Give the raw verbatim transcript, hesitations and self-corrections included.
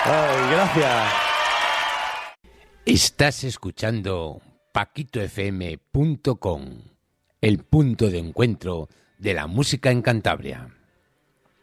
Ay, gracias. Estás escuchando paquito f m punto com, el punto de encuentro de la música en Cantabria.